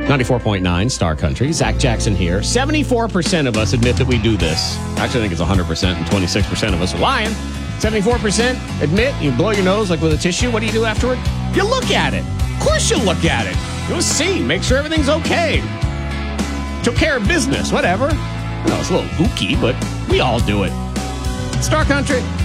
94.9 Star Country. Zach Jackson here. 74% of us admit that we do this. Actually, I think it's 100%, and 26% of us are lying. 74% admit you blow your nose like with a tissue. What do you do afterward? You look at it. Of course you look at it. You'll see. Make sure everything's okay. Took care of business. Whatever. I know it's a little ooky, but we all do it. Star Country.